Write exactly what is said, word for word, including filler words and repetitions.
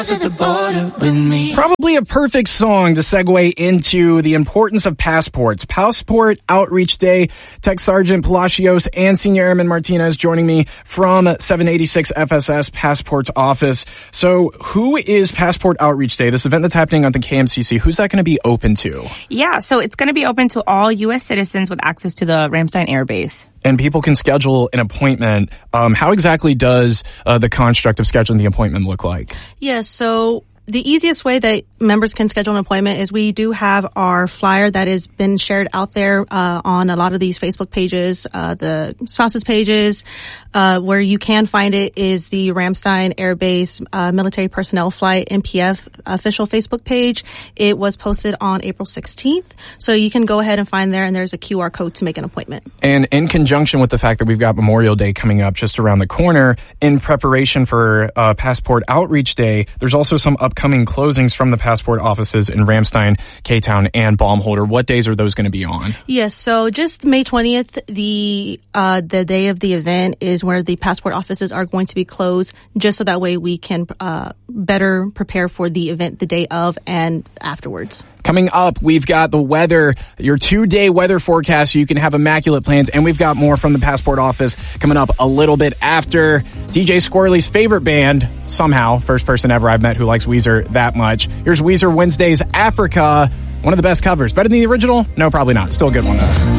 Probably a perfect song to segue into the importance of passports. Passport Outreach Day. Tech Sergeant Palacios and Senior Airman Martinez joining me from seven eighty-six F S S Passports office. So who is Passport Outreach Day? This event that's happening at the K M C C, who's that going to be open to? Yeah, so it's going to be open to all U S citizens with access to the Ramstein Air Base. And people can schedule an appointment. Um, how exactly does uh, the construct of scheduling the appointment look like? Yes, so the easiest way that members can schedule an appointment is we do have our flyer that has been shared out there uh, on a lot of these Facebook pages, uh, the spouses pages. Uh, where you can find it is the Ramstein Air Base uh, Military Personnel Flight M P F official Facebook page. It was posted on April sixteenth. So you can go ahead and find there, and there's a Q R code to make an appointment. And in conjunction with the fact that we've got Memorial Day coming up just around the corner, in preparation for uh, Passport Outreach Day, there's also some upcoming closings from the passport offices in Ramstein, K-Town, and Baumholder. What days are those going to be on? Yes, so just May twentieth, the uh, the day of the event is where the passport offices are going to be closed, just so that way we can uh, better prepare for the event the day of and afterwards. Coming up, we've got the weather, your two-day weather forecast so you can have immaculate plans, and we've got more from the passport office coming up a little bit after. D J Squirrely's favorite band, somehow, first person ever I've met who likes Weezer that much. Here's Weezer Wednesday's Africa, one of the best covers. Better than the original? No, probably not. Still a good one, though.